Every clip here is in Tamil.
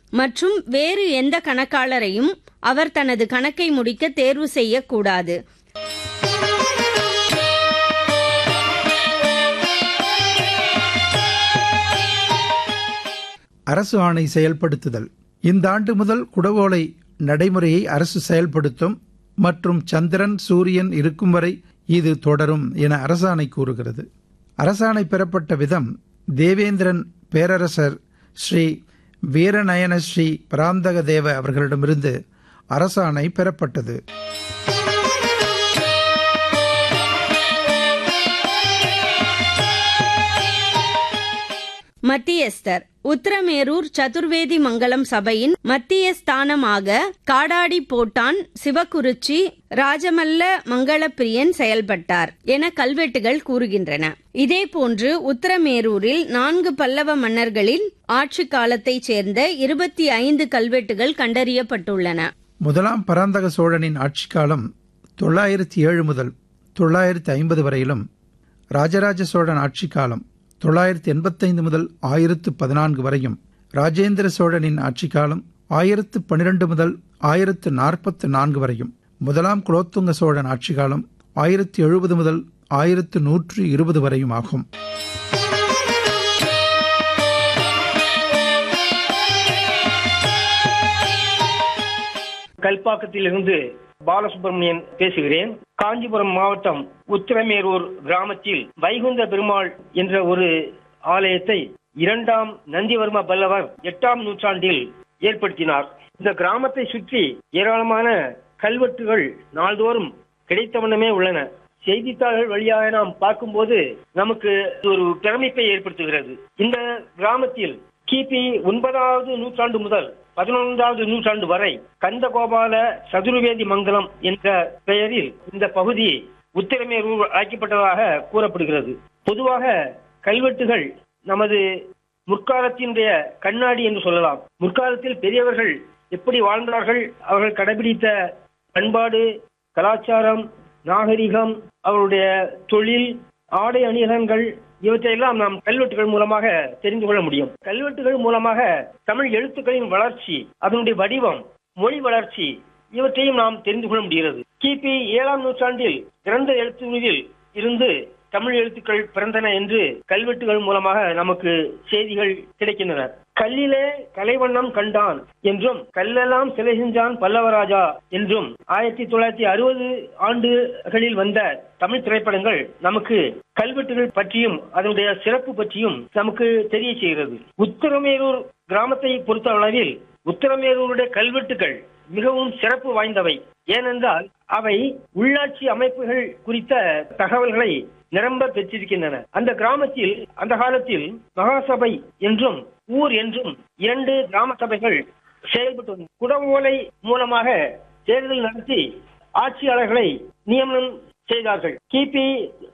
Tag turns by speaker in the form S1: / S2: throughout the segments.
S1: மற்றும் வேறு எந்த கணக்காளரையும் அவர் தனது கணக்கை முடிக்க தேர்வு செய்யக்கூடாது.
S2: அரசு ஆணை செயல்படுத்துதல். இந்த ஆண்டு முதல் குடவோலை நடைமுறையை அரசு செயல்படுத்தும் மற்றும் சந்திரன் சூரியன் இருக்கும் வரை இது தொடரும் என அரசாணை கூறுகிறது. அரசாணை பெறப்பட்ட விதம் தேவேந்திரன் பேரரசர் ஸ்ரீ வீரநயன ஸ்ரீ பராந்தக தேவ அவர்களிடமிருந்து அரசாணை பெறப்பட்டது.
S1: மத்தியஸ்தர். உத்திரமேரூர் சதுர்வேதி மங்கலம் சபையின் மத்திய ஸ்தானமாக காடாடி போட்டான் சிவகுருச்சி ராஜமல்ல மங்களப்பிரியன் செயல்பட்டார் என கல்வெட்டுகள் கூறுகின்றன. இதேபோன்று உத்திரமேரூரில் 4 பல்லவ மன்னர்களின் ஆட்சி காலத்தைச் சேர்ந்த 25 கல்வெட்டுகள் கண்டறியப்பட்டுள்ளன.
S2: முதலாம் பராந்தக சோழனின் ஆட்சி காலம் 907 முதல் 950 வரையிலும், ராஜராஜ சோழன் ஆட்சி காலம் 985 முதல் 1014 வரையும், ராஜேந்திர சோழனின் ஆட்சி காலம் 1012 முதல் 1044 வரையும், முதலாம் குலோத்துங்க சோழன் ஆட்சி காலம் 1070 முதல் 1120 வரையும் ஆகும்.
S3: கல்பாக்கத்திலிருந்து பாலசுப்ரமணியன் பேசுகிறேன். காஞ்சிபுரம் மாவட்டம் உத்திரமேரூர் கிராமத்தில் வைகுந்த பெருமாள் என்ற ஒரு ஆலயத்தை 2ஆம் நந்திவர்ம பல்லவர் 8ஆம் நூற்றாண்டில் ஏற்படுத்தினார். இந்த கிராமத்தை சுற்றி ஏராளமான கல்வெட்டுகள் நாள்தோறும் கிடைத்த வண்ணமே உள்ளன. செய்தித்தாள்கள் வழியாக நாம் பார்க்கும்போது நமக்கு ஒரு பிரமிப்பை ஏற்படுத்துகிறது. இந்த கிராமத்தில் கிபி 9வது நூற்றாண்டு முதல் 11வது நூற்றாண்டு வரை கந்தகோபால சதுர்வேதி மங்கலம் என்ற பெயரில் இந்த பகுதி உத்திரமேரூர் அழைக்கப்பட்டதாக கூறப்படுகிறது. பொதுவாக கல்வெட்டுகள் நமது முற்காலத்தினுடைய கண்ணாடி என்று சொல்லலாம். முற்காலத்தில் பெரியவர்கள் எப்படி வாழ்ந்தார்கள், அவர்கள் கடைபிடித்த பண்பாடு, கலாச்சாரம், நாகரிகம், அவருடைய தொழில், ஆடை அணிகலன்கள் இவற்றையெல்லாம் நாம் கல்வெட்டுகள் மூலமாக தெரிந்து கொள்ள முடியும். கல்வெட்டுகள் மூலமாக தமிழ் எழுத்துக்களின் வளர்ச்சி, அதனுடைய வடிவம், மொழி வளர்ச்சி இவற்றையும் நாம் தெரிந்து கொள்ள முடிகிறது. கிபி 7ஆம் நூற்றாண்டில் திறந்த எழுத்துருவில் இருந்து தமிழ் எழுத்துக்கள் பிறந்தன என்று கல்வெட்டுகள் மூலமாக நமக்கு செய்திகள் கிடைக்கின்றன. கல்லிலே கலைவண்ணம் கண்டான் என்றும் கல்லெல்லாம் சிலை செஞ்சான் பல்லவராஜா என்றும் 1960 ஆண்டுகளில் வந்த தமிழ் திரைப்படங்கள் நமக்கு கல்வெட்டுகள் பற்றியும் அதனுடைய சிறப்பு பற்றியும் நமக்கு தெரிய செய்கிறது. உத்திரமேரூர் கிராமத்தை பொறுத்த அளவில் உத்திரமேரூருடைய கல்வெட்டுகள் மிகவும் சிறப்பு வாய்ந்தவை. ஏனென்றால் அவை உள்ளாட்சி அமைப்புகள் குறித்த தகவல்களை நிரம்ப பெற்றிருக்கின்றன. அந்த கிராமத்தில் அந்த காலத்தில் மகாசபை என்றும் ஊர் என்றும் 2 கிராம சபைகள் செயல்பட்டு வந்தன. குடவோலை மூலமாக தேர்தல் நடத்தி ஆட்சியாளர்களை நியமனம் செய்தார்கள். கிபி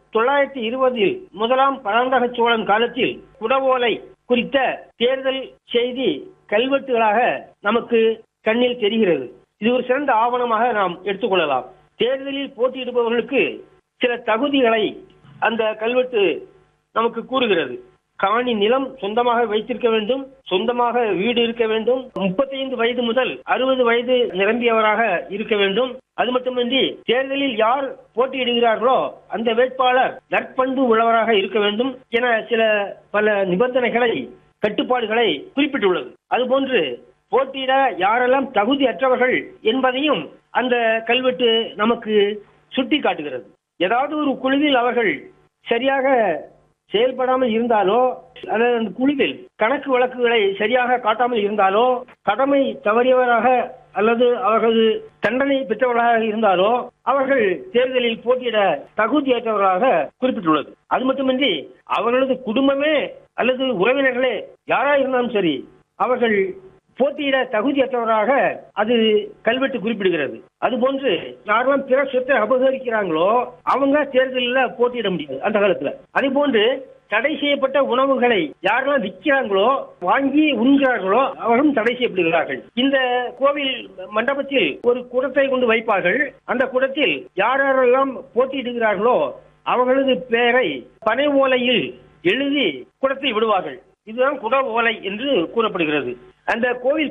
S3: 920 முதலாம் பராந்தக சோழன் காலத்தில் குடவோலை குறித்த தேர்தல் செய்தி கல்வெட்டுகளாக நமக்கு கண்ணில் தெரிகிறது. இது ஒரு சிறந்த ஆவணமாக நாம் எடுத்துக்கொள்ளலாம். தேர்தலில் போட்டியிடுபவர்களுக்கு சில தகுதிகளை அந்த கல்வெட்டு நமக்கு கூறுகிறது. காணி நிலம் சொந்தமாக வைத்திருக்க வேண்டும், சொந்தமாக வீடு இருக்க வேண்டும், 35 வயது முதல் 60 வயது நிரம்பியவராக இருக்க வேண்டும். அது மட்டுமின்றி தேர்தலில் யார் போட்டியிடுகிறார்களோ அந்த வேட்பாளர் நற்பண்பு உள்ளவராக இருக்க வேண்டும் என பல நிபந்தனைகளை, கட்டுப்பாடுகளை குறிப்பிட்டுள்ளது. அதுபோன்று போட்டியிட யாரெல்லாம் தகுதி அற்றவர்கள் என்பதையும் அந்த கல்வெட்டு நமக்கு சுட்டி காட்டுகிறது. ஏதாவது ஒரு குழுவில் அவர்கள் சரியாக செயல்படாமல் இருந்தாலோ அல்லது அந்த குழுவில் கணக்கு வழக்குகளை சரியாக காட்டாமல் இருந்தாலோ, கடமை தவறியவராக அல்லது அவர்களது தண்டனை பெற்றவர்களாக இருந்தாலோ அவர்கள் தேர்தலில் போட்டியிட தகுதியற்றவர்களாக குறிப்பிட்டுள்ளது. அது மட்டுமின்றி அவர்களது குடும்பமே அல்லது உறவினர்களே யாராக இருந்தாலும் சரி அவர்கள் போட்டியிட தகுதியற்றவராக அது கல்வெட்டு குறிப்பிடுகிறது. அதுபோன்று யாரெல்லாம் பிற சொத்தை அபகரிக்கிறாங்களோ அவங்க தேர்தலில் போட்டியிட முடியாது அந்த காலத்துல. அதே போன்று தடை செய்யப்பட்ட உணவுகளை யாரெல்லாம் விற்கிறாங்களோ, வாங்கி உண்கிறார்களோ அவர்களும் தடை செய்யப்படுகிறார்கள். இந்த கோவில் மண்டபத்தில் ஒரு குடத்தை கொண்டு வைப்பார்கள். அந்த குடத்தில் யாரெல்லாம் போட்டியிடுகிறார்களோ அவர்களது பெயரை பனை ஓலையில் எழுதி குடத்தை விடுவார்கள். இதுதான் குட ஓலை என்று கூறப்படுகிறது. அந்த கோவில்